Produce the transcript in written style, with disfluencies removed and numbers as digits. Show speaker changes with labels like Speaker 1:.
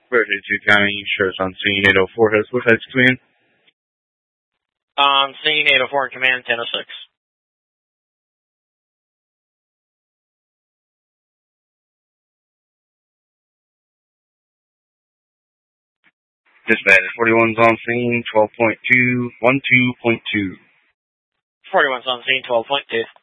Speaker 1: Berkeley County Sheriff's on scene 804 has what heads command?
Speaker 2: On scene 804 in command 1006.
Speaker 1: Dispatch 41's on scene 12.2, 12.2.
Speaker 2: 41's on scene 12.2.